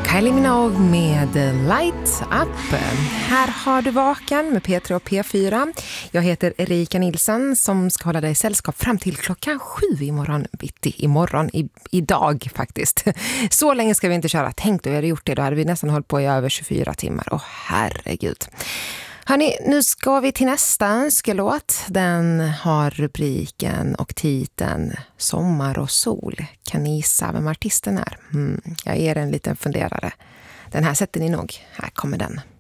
Kylie Minogue med Light Up. Här har du Vaken med P3 och P4. Jag heter Erika Nilsson som ska hålla dig i sällskap fram till 7:00 imorgon bitti. Idag faktiskt. Så länge ska vi inte köra. Tänk då vi hade gjort det. Då hade vi nästan hållit på i över 24 timmar. Åh herregud. Hörrni, nu ska vi till nästa önskelåt. Den har rubriken och titeln Sommar och sol. Kan ni gissa vem artisten är? Jag ger en liten funderare. Den här sätter ni nog. Här kommer den.